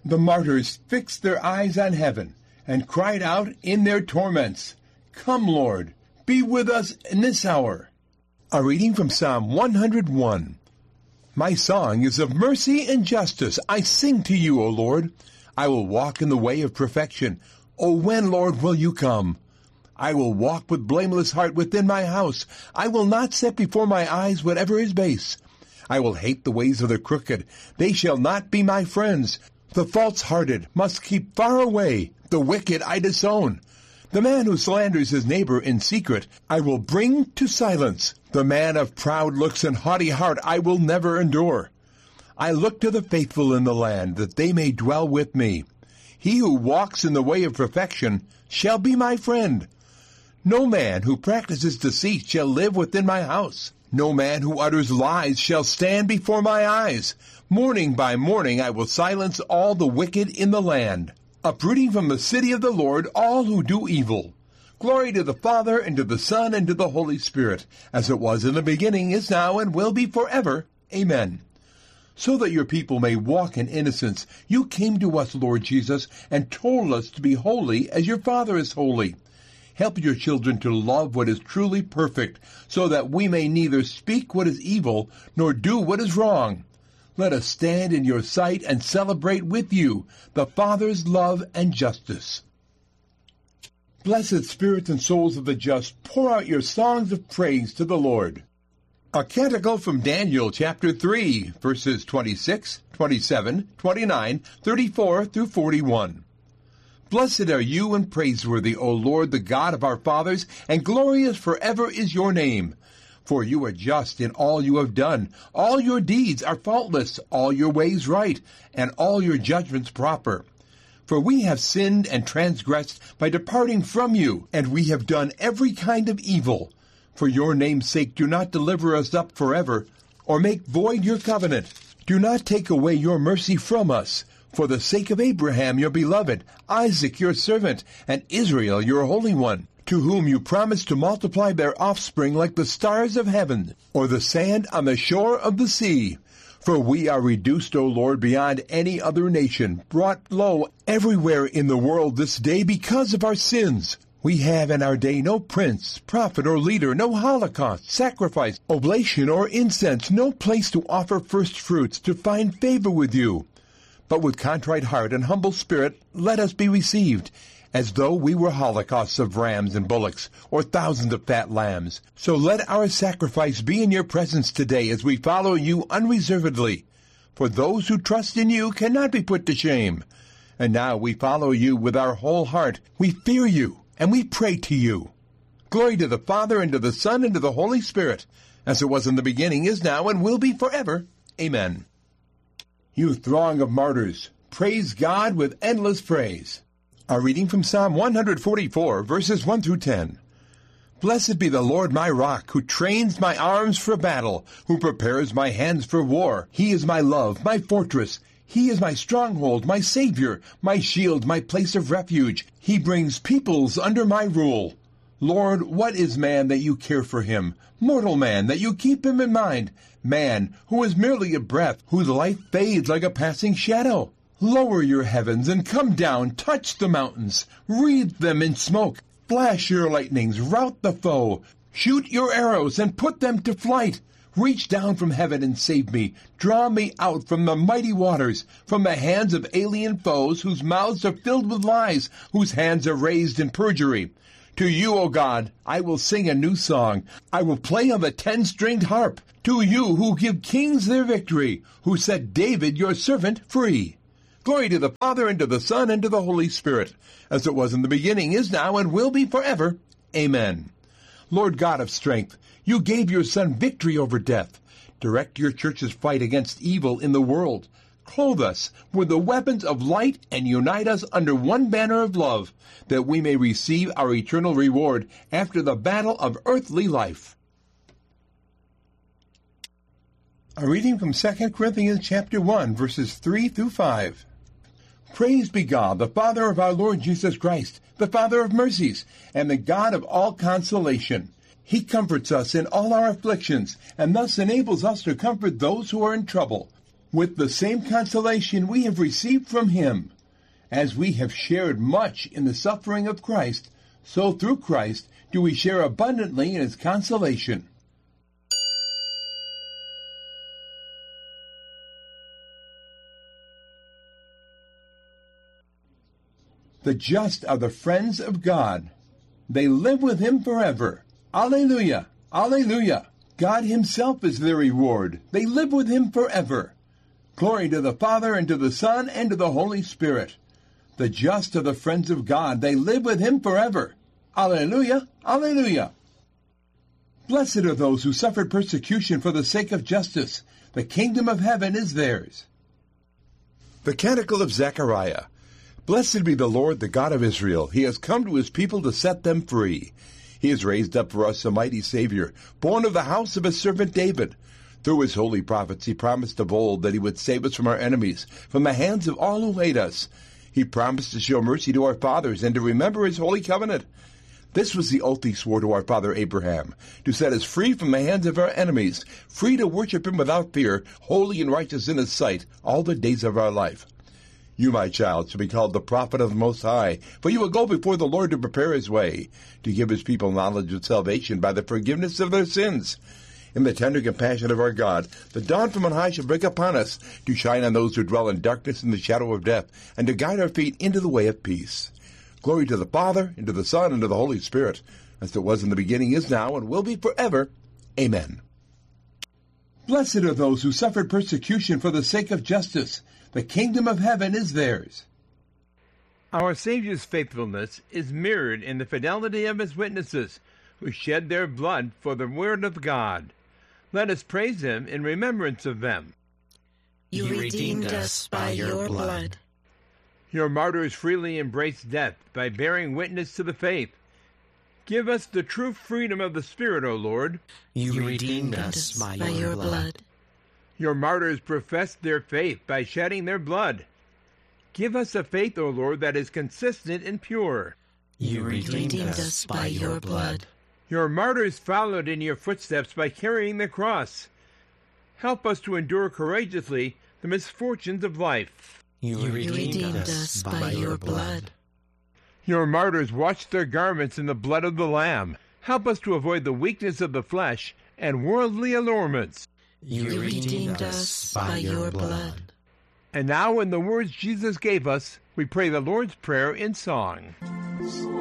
The martyrs fixed their eyes on heaven and cried out in their torments, "Come, Lord, be with us in this hour." A reading from Psalm 101. My song is of mercy and justice. I sing to you, O Lord. I will walk in the way of perfection. O when, Lord, will you come? I will walk with blameless heart within my house. I will not set before my eyes whatever is base. I will hate the ways of the crooked. They shall not be my friends. The false-hearted must keep far away. The wicked I disown. The man who slanders his neighbor in secret, I will bring to silence. The man of proud looks and haughty heart I will never endure. I look to the faithful in the land, that they may dwell with me. He who walks in the way of perfection shall be my friend. No man who practices deceit shall live within my house. No man who utters lies shall stand before my eyes. Morning by morning I will silence all the wicked in the land. Uprooting from the city of the Lord all who do evil. Glory to the Father, and to the Son, and to the Holy Spirit, as it was in the beginning, is now, and will be forever. Amen. So that your people may walk in innocence, you came to us, Lord Jesus, and told us to be holy as your Father is holy. Help your children to love what is truly perfect, so that we may neither speak what is evil, nor do what is wrong. Let us stand in your sight and celebrate with you the Father's love and justice. Blessed spirits and souls of the just, pour out your songs of praise to the Lord. A canticle from Daniel chapter 3, verses 26, 27, 29, 34 through 41. Blessed are you and praiseworthy, O Lord, the God of our fathers, and glorious forever is your name. For you are just in all you have done. All your deeds are faultless, all your ways right, and all your judgments proper. For we have sinned and transgressed by departing from you, and we have done every kind of evil. For your name's sake do not deliver us up forever, or make void your covenant. Do not take away your mercy from us. For the sake of Abraham your beloved, Isaac your servant, and Israel your Holy One, to whom you promised to multiply their offspring like the stars of heaven, or the sand on the shore of the sea. For we are reduced, O Lord, beyond any other nation, brought low everywhere in the world this day because of our sins. We have in our day no prince, prophet, or leader, no holocaust, sacrifice, oblation, or incense, no place to offer first fruits, to find favor with you. But with contrite heart and humble spirit, let us be received, as though we were holocausts of rams and bullocks, or thousands of fat lambs. So let our sacrifice be in your presence today, as we follow you unreservedly. For those who trust in you cannot be put to shame. And now we follow you with our whole heart. We fear you, and we pray to you. Glory to the Father, and to the Son, and to the Holy Spirit, as it was in the beginning, is now, and will be forever. Amen. You throng of martyrs, praise God with endless praise. A reading from Psalm 144, verses 1 through 10. Blessed be the Lord my rock, who trains my arms for battle, who prepares my hands for war. He is my love, my fortress. He is my stronghold, my Savior, my shield, my place of refuge. He brings peoples under my rule. Lord, what is man that you care for him? Mortal man, that you keep him in mind? Man, who is merely a breath, whose life fades like a passing shadow. Lower your heavens and come down, touch the mountains, wreathe them in smoke. Flash your lightnings, rout the foe. Shoot your arrows and put them to flight. Reach down from heaven and save me. Draw me out from the mighty waters, from the hands of alien foes whose mouths are filled with lies, whose hands are raised in perjury. To you, O God, I will sing a new song. I will play on the 10-stringed harp. To you who give kings their victory, who set David your servant free. Glory to the Father, and to the Son, and to the Holy Spirit, as it was in the beginning, is now, and will be forever. Amen. Lord God of strength, you gave your Son victory over death. Direct your church's fight against evil in the world. Clothe us with the weapons of light and unite us under one banner of love, that we may receive our eternal reward after the battle of earthly life. A reading from 2 Corinthians chapter 1, verses 3 through 5. Praise be God, the Father of our Lord Jesus Christ, the Father of mercies, and the God of all consolation. He comforts us in all our afflictions, and thus enables us to comfort those who are in trouble, with the same consolation we have received from him. As we have shared much in the suffering of Christ, so through Christ do we share abundantly in his consolation. The just are the friends of God. They live with him forever. Alleluia! Alleluia! God himself is their reward. They live with him forever. Glory to the Father, and to the Son, and to the Holy Spirit. The just are the friends of God. They live with him forever. Alleluia! Alleluia! Blessed are those who suffered persecution for the sake of justice. The kingdom of heaven is theirs. The Canticle of Zechariah. Blessed be the Lord, the God of Israel. He has come to his people to set them free. He has raised up for us a mighty Savior, born of the house of his servant David. Through his holy prophets he promised of old that he would save us from our enemies, from the hands of all who hate us. He promised to show mercy to our fathers and to remember his holy covenant. This was the oath he swore to our father Abraham, to set us free from the hands of our enemies, free to worship him without fear, holy and righteous in his sight, all the days of our life. You, my child, shall be called the prophet of the Most High, for you will go before the Lord to prepare his way, to give his people knowledge of salvation by the forgiveness of their sins. In the tender compassion of our God, the dawn from on high shall break upon us, to shine on those who dwell in darkness and the shadow of death, and to guide our feet into the way of peace. Glory to the Father, and to the Son, and to the Holy Spirit, as it was in the beginning, is now, and will be forever. Amen. Blessed are those who suffered persecution for the sake of justice. The kingdom of heaven is theirs. Our Savior's faithfulness is mirrored in the fidelity of his witnesses, who shed their blood for the word of God. Let us praise him in remembrance of them. You redeemed us by your blood. Your martyrs freely embraced death by bearing witness to the faith. Give us the true freedom of the Spirit, O Lord. You redeemed us by your blood. Your martyrs professed their faith by shedding their blood. Give us a faith, O Lord, that is consistent and pure. You redeemed us by your blood. Your martyrs followed in your footsteps by carrying the cross. Help us to endure courageously the misfortunes of life. You redeemed us by your blood. Your martyrs washed their garments in the blood of the Lamb. Help us to avoid the weakness of the flesh and worldly allurements. You redeemed us by your blood. And now, in the words Jesus gave us, we pray the Lord's Prayer in song.